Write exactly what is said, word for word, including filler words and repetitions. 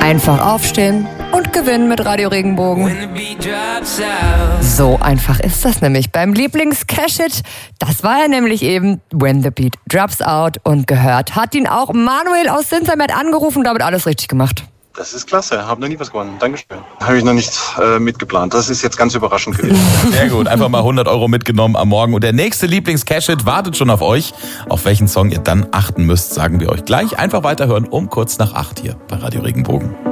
Einfach aufstehen und gewinnen mit Radio Regenbogen. So einfach ist das nämlich beim Lieblings-Cash-Hit. Das war ja nämlich eben When the Beat Drops Out und gehört hat ihn auch Manuel aus Sinsheim, hat angerufen und damit alles richtig gemacht. Das ist klasse, habe noch nie was gewonnen. Dankeschön. Habe ich noch nicht äh, mitgeplant. Das ist jetzt ganz überraschend gewesen. Sehr gut, einfach mal hundert Euro mitgenommen am Morgen. Und der nächste Lieblings-Cash-Hit wartet schon auf euch. Auf welchen Song ihr dann achten müsst, sagen wir euch gleich. Einfach weiterhören um kurz nach acht hier bei Radio Regenbogen.